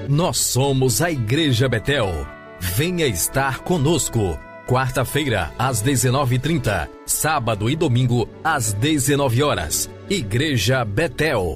Nós somos a Igreja Betel. Venha estar conosco. Quarta-feira, às 19h30. Sábado e domingo, às 19 horas. Igreja Betel.